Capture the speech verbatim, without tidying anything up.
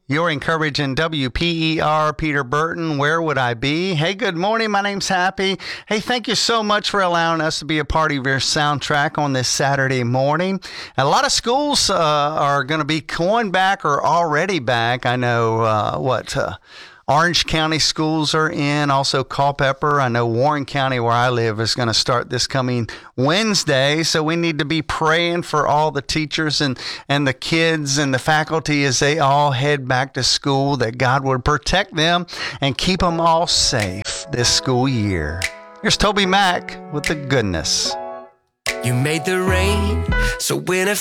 You're encouraging W P E R, Peter Burton. Where would I be? Hey, good morning. My name's Happy. Hey, thank you so much for allowing us to be a part of your soundtrack on this Saturday morning. A lot of schools uh, are going to be going back or already back. I know uh, what uh, Orange County schools are in, also Culpeper. I know Warren County, where I live, is going to start this coming Wednesday. So we need to be praying for all the teachers and, and the kids and the faculty as they all head back to school, that God would protect them and keep them all safe this school year. Here's Toby Mac with the goodness. You made the rain, so when I